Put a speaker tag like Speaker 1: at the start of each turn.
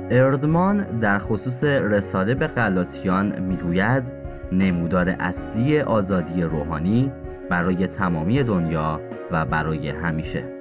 Speaker 1: اردمان در خصوص رساله به غلاطیان میگوید نمودار اصلی آزادی روحانی برای تمامی دنیا و برای همیشه.